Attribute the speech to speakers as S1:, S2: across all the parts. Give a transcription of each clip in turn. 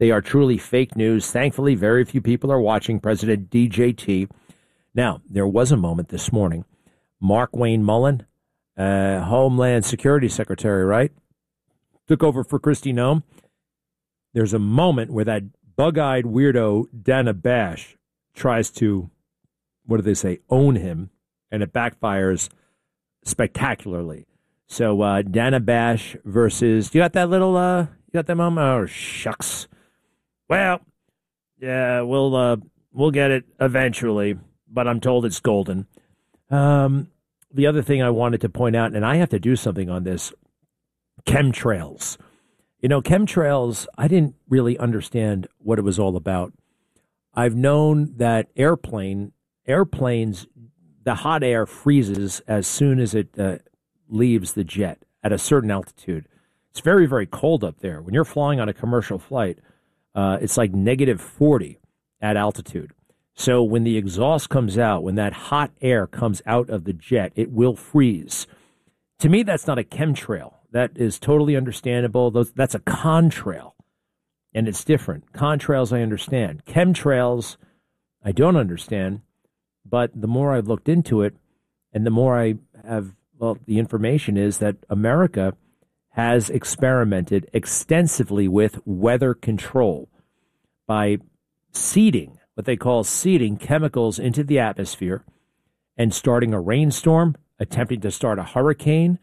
S1: They are truly fake news. Thankfully, very few people are watching President DJT. Now, there was a moment this morning. Mark Wayne Mullen, Homeland Security Secretary, right? Took over for Kristi Noem. There's a moment where that bug-eyed weirdo Dana Bash tries to, what do they say, own him, and it backfires spectacularly. So Dana Bash versus, you got that moment? Oh, shucks. Well, yeah, we'll get it eventually, but I'm told it's golden. The other thing I wanted to point out, and I have to do something on this, chemtrails. Chemtrails, I didn't really understand what it was all about. I've known that airplanes, the hot air freezes as soon as it leaves the jet at a certain altitude. It's very, very cold up there. When you're flying on a commercial flight, it's like -40 at altitude. So when the exhaust comes out, when that hot air comes out of the jet, it will freeze. To me, that's not a chemtrail. That is totally understandable. That's a contrail, and it's different. Contrails, I understand. Chemtrails, I don't understand. But the more I've looked into it, and the more I have, the information is that America has experimented extensively with weather control by seeding, what they call seeding chemicals into the atmosphere and starting a rainstorm, attempting to start a hurricane.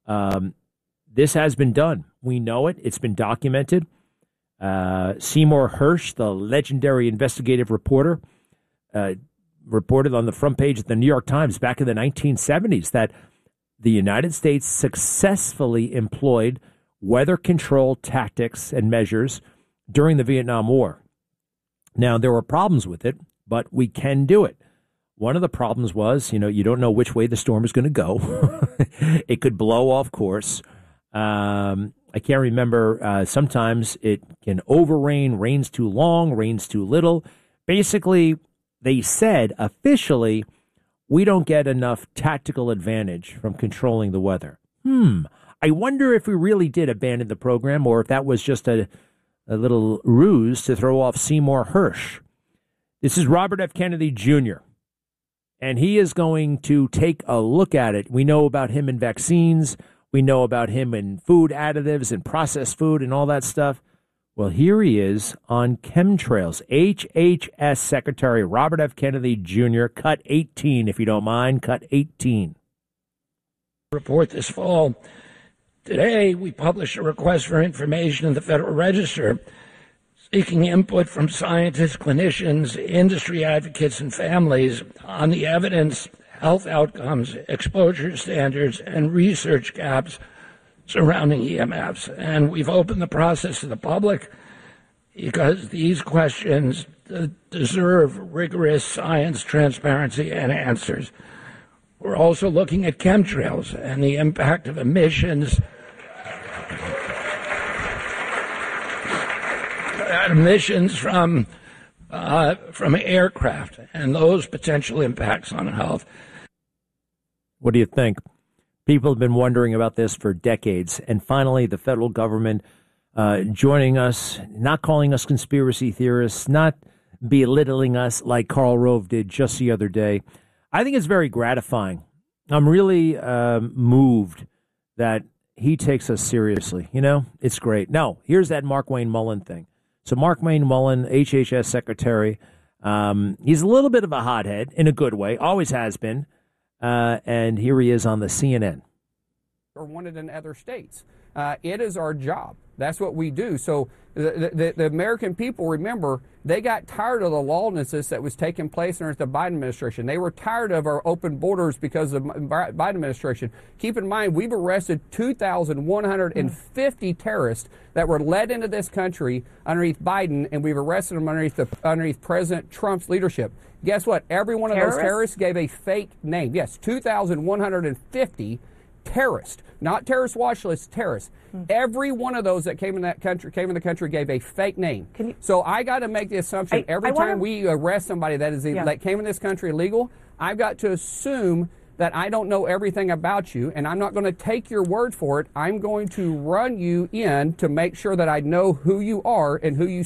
S1: This has been done. We know it. It's been documented. Seymour Hersh, the legendary investigative reporter, reported on the front page of the New York Times back in the 1970s that the United States successfully employed weather control tactics and measures during the Vietnam War. Now, there were problems with it, but we can do it. One of the problems was, you don't know which way the storm is going to go. It could blow off course. I can't remember. Sometimes it can overrain, rains too long, rains too little. Basically, they said officially, we don't get enough tactical advantage from controlling the weather. I wonder if we really did abandon the program or if that was just a little ruse to throw off Seymour Hersh. This is Robert F. Kennedy Jr., and he is going to take a look at it. We know about him in vaccines. We know about him in food additives and processed food and all that stuff. Well, here he is on chemtrails. HHS Secretary Robert F. Kennedy Jr., cut 18, if you don't mind, cut 18.
S2: Report this fall. Today, we published a request for information in the Federal Register seeking input from scientists, clinicians, industry advocates, and families on the evidence, health outcomes, exposure standards, and research gaps surrounding EMFs. And we've opened the process to the public because these questions deserve rigorous science, transparency, and answers. We're also looking at chemtrails and the impact of emissions from aircraft and those potential impacts on health.
S1: What do you think? People have been wondering about this for decades, and finally the federal government joining us, not calling us conspiracy theorists, not belittling us like Karl Rove did just the other day. I think it's very gratifying. I'm really moved that he takes us seriously. It's great. No, here's that Mark Wayne Mullen thing. So Mark Wayne Mullen, HHS Secretary, he's a little bit of a hothead in a good way, always has been. And here he is on the CNN.
S3: Or wanted in other states. It is our job. That's what we do. So the American people, remember, they got tired of the lawlessness that was taking place under the Biden administration. They were tired of our open borders because of the Biden administration. Keep in mind, we've arrested 2,150 terrorists that were led into this country underneath Biden, and we've arrested them underneath President Trump's leadership. Guess what? Every one of those terrorists gave a fake name. Yes, 2,150 terrorists, not terrorist watch list, terrorists. Every one of those that came in the country gave a fake name. So I got to make the assumption every time we arrest somebody that came in this country illegal, I've got to assume that I don't know everything about you, and I'm not going to take your word for it. I'm going to run you in to make sure that I know who you are and who you